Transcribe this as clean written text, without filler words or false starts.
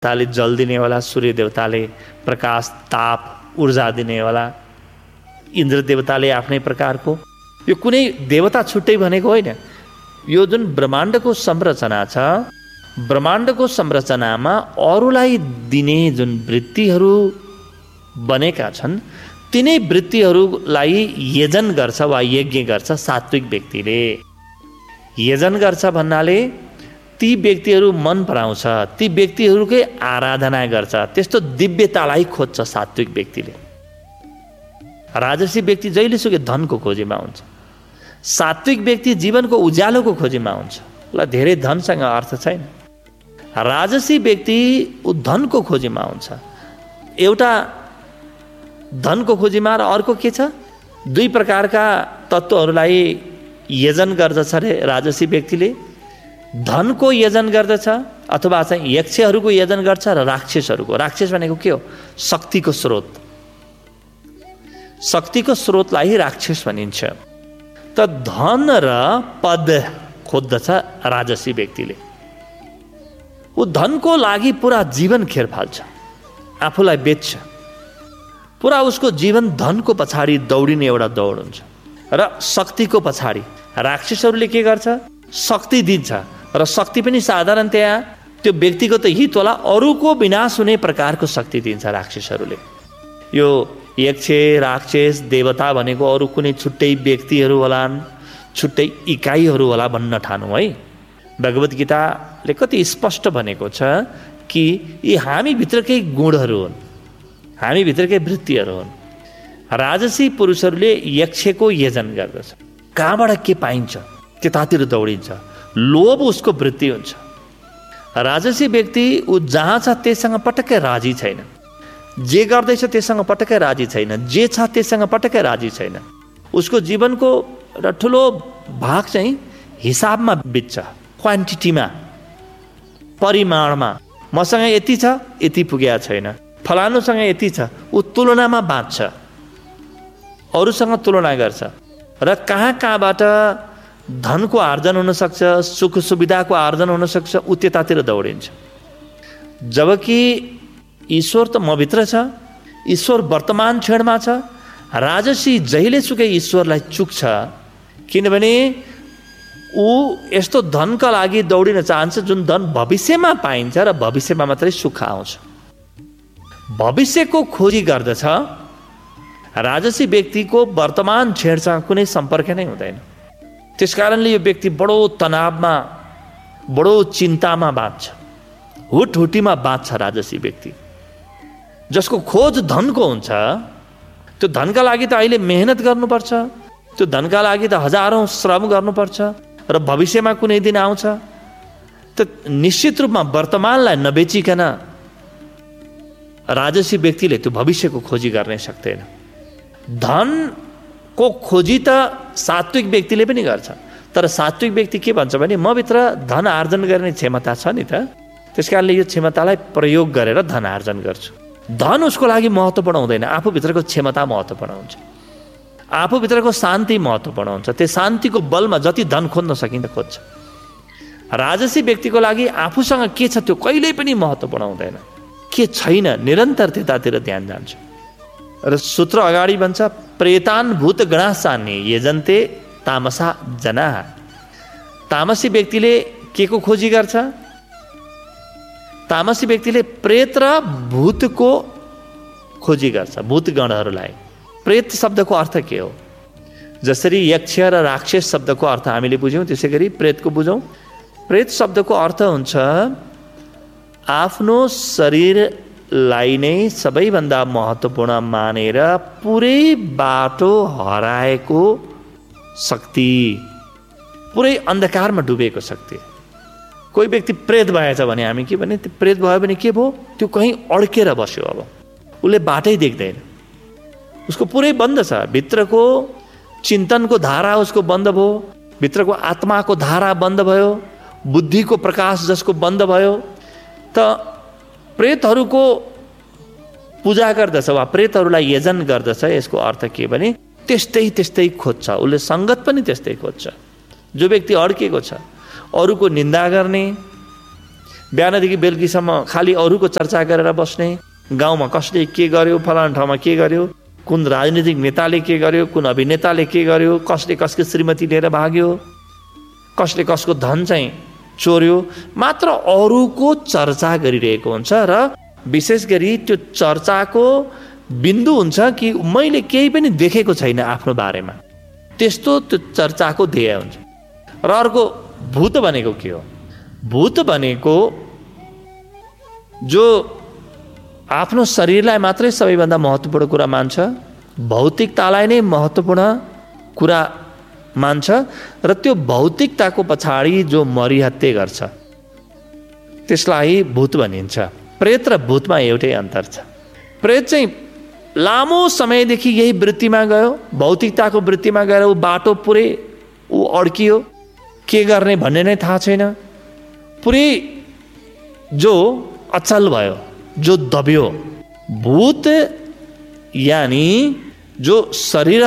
ताले जल दिनेवाला, सूर्य देवताले प्रकाश ताप ऊर्जा दिनेवाला, इन्द्र देवताले आफ्नै प्रकारको। यो कुनै देवता छुट्टै भनेको होइन। यो जुन ब्रह्माण्डको संरचना छ, ब्रह्माण्डको संरचनामा अरूलाई दिने जुन वृत्तिहरू बनेका छन्, तिनै वृत्तिहरूलाई यजन गर्छ वा यज्ञ गर्छ सात्विक व्यक्तिले। यजन गर्छ भन्नाले ती व्यक्तिहरू मन पराउँछ, ती व्यक्तिहरूकै आराधना गर्छ, त्यस्तो दिव्यतालाई खोज्छ सात्विक व्यक्तिले। राजसी व्यक्ति जहिलेसुकै धनको खोजीमा हुन्छ, सात्विक व्यक्ति जीवनको उज्यालोको खोजीमा हुन्छ। ल धेरै धनसँग अर्थ छैन। राजसी व्यक्ति ऊ धनको खोजीमा हुन्छ। एउटा धनको खोजीमा र अर्को के छ, दुई प्रकारका तत्त्वहरूलाई यजन गर्दछ रे राजसी व्यक्तिले। धनको यजन गर्दछ अथवा चाहिँ यक्षहरूको यजन गर्छ र राक्षसहरूको। राक्षस भनेको के हो? शक्तिको स्रोत। शक्तिको स्रोतलाई राक्षस भनिन्छ। त धन र पद खोज्दछ राजसी व्यक्तिले। ऊ धनको लागि पुरा जीवन खेर फाल्छ, आफूलाई बेच्छ। पुरा उसको जीवन धनको पछाडि दौडिने एउटा दौड हुन्छ। र शक्तिको पछाडि राक्षसहरूले के गर्छ? शक्ति दिन्छ, र शक्ति पनि साधारणतया त्यो व्यक्तिगत हित होला, अरूको विनाश हुने प्रकारको शक्ति दिन्छ राक्षसहरूले। यो यक्ष राक्षस देवता भनेको अरू कुनै छुट्टै व्यक्तिहरू होलान्, छुट्टै इकाइहरू होला भन्न ठानौँ है। भगवत गीताले कति स्पष्ट भनेको छ कि यी हामीभित्रकै गुणहरू हुन्, हामीभित्रकै वृत्तिहरू हुन्। राजसी पुरुषहरूले यक्षको यजन गर्दछ। कहाँबाट के पाइन्छ त्यतातिर दौडिन्छ, लोभ उसको वृत्ति हुन्छ। राजसी व्यक्ति ऊ जहाँ छ त्यससँग पटक्कै राजी छैन, जे गर्दैछ त्यससँग पटक्कै राजी छैन, जे छ त्यससँग पटक्कै राजी छैन। उसको जीवनको एउटा ठुलो भाग चाहिँ हिसाबमा बित्छ, क्वान्टिटीमा, परिमाणमा। मसँग यति छ, यति पुगेको छैन, फलानुसँग यति छ, ऊ तुलनामा बाँच्छ, अरूसँग तुलना गर्छ। र कहाँ कहाँबाट धनको आर्जन हुनसक्छ, सुख सुविधाको आर्जन हुनसक्छ, ऊ त्यतातिर दौडिन्छ। जबकि ईश्वर त मभित्र छ, ईश्वर वर्तमान क्षणमा छ। राजसी जहिलेसुकै ईश्वरलाई चुक्छ, किनभने ऊ यस्तो धनका लागि दौडिन चाहन्छ जुन धन भविष्यमा पाइन्छ र भविष्यमा मात्रै सुख आउँछ, भविष्यको खोजी गर्दछ। राजसी व्यक्तिको वर्तमान क्षणसँग कुनै सम्पर्क नै हुँदैन। त्यसकारणले यो व्यक्ति बडो तनावमा, बडो चिन्तामा बाँच्छ, हुटहुटीमा बाँच्छ। राजसी व्यक्ति जसको खोज धनको हुन्छ, त्यो धनका लागि त अहिले मेहनत गर्नुपर्छ, त्यो धनका लागि त हजारौँ श्रम गर्नुपर्छ, र भविष्यमा कुनै दिन आउँछ। त निश्चित रूपमा वर्तमानलाई नबेचिकन राजसी व्यक्तिले त्यो भविष्यको खोजी गर्न सक्दैन। धनको खोजी त सात्विक व्यक्तिले पनि गर्छ, तर सात्विक व्यक्ति के भन्छ भने मभित्र धन आर्जन गर्ने क्षमता छ नि त, त्यसकारणले यो क्षमतालाई प्रयोग गरेर धन आर्जन गर्छु। धन उसको लागि महत्त्वपूर्ण हुँदैन, आफूभित्रको क्षमता महत्त्वपूर्ण हुन्छ, आफूभित्रको शान्ति महत्त्वपूर्ण हुन्छ। त्यो शान्तिको बलमा जति धन खोज्न सकिन्छ खोज्छ। राजसी व्यक्तिको लागि आफूसँग के छ त्यो कहिल्यै पनि महत्त्वपूर्ण हुँदैन, के छैन निरन्तर त्यतातिर ध्यान जान्छ। र सूत्र अगाडि भन्छ, प्रेतान भूत गणासान्य यजन्ते तामसा जना। तामसी व्यक्तिले के को खोजी गर्छ? तामसी व्यक्तिले प्रेत र भूतको खोजी गर्छ, भूतगणहरूलाई। प्रेत शब्दको अर्थ के हो? जसरी यक्ष र राक्षस शब्दको अर्थ हामीले बुझ्यौँ, त्यसै गरी प्रेतको बुझौँ। प्रेत शब्दको अर्थ हुन्छ आफ्नो शरीरलाई नै सबैभन्दा महत्त्वपूर्ण मानेर पुरै बाटो हराएको शक्ति, पुरै अन्धकारमा डुबेको शक्ति। कोही व्यक्ति प्रेत भएछ भने हामी के भने, त्यो प्रेत भयो भने के भयो? त्यो कहीँ अड्केर बस्यो, अब उसले बाटै देख्दैन, उसको पुरै बन्द छ। भित्रको चिन्तनको धारा उसको बन्द भयो, भित्रको आत्माको धारा बन्द भयो, बुद्धिको प्रकाश जसको बन्द भयो। त प्रेतहरूको पूजा गर्दछ वा प्रेतहरूलाई यजन गर्दछ, यसको अर्थ के भने त्यस्तै खोज्छ, उसले सङ्गत पनि त्यस्तै खोज्छ। जो व्यक्ति अड्केको छ, अरूको निन्दा गर्ने, बिहानदेखि बेलुकीसम्म खालि अरूको चर्चा गरेर बस्ने, गाउँमा कसले के गर्यो, फलाना ठाउँमा के गर्यो, कुन राजनीतिक नेताले के गर्यो, कुन अभिनेताले के गर्यो, कसले कसको श्रीमती लिएर भाग्यो, कसले कसको धन चाहिँ चोर्यो, मात्र अरूको चर्चा गरिरहेको हुन्छ। र विशेष गरी त्यो चर्चाको बिन्दु हुन्छ कि मैले केही पनि देखेको छैन आफ्नो बारेमा, त्यस्तो त्यो चर्चाको ध्येय हुन्छ। र अर्को भूत भनेको के हो? भूत भनेको जो आफ्नो शरीरलाई मात्रै सबैभन्दा महत्त्वपूर्ण कुरा मान्छ, भौतिकतालाई नै महत्त्वपूर्ण कुरा मान्छ, र त्यो भौतिकताको पछाडि जो मरिहत्ते गर्छ त्यसलाई भूत भनिन्छ। प्रेत र भूतमा एउटै अन्तर छ। प्रेत चाहिँ लामो समयदेखि यही वृत्तिमा गयो, भौतिकताको वृत्तिमा गएर ऊ बाटो पुरै ऊ अड्कियो, के गर्ने भन्ने नै थाहा छैन, पुरै जो अचल भयो, जो दब्यो। भूत यानी जो शरीर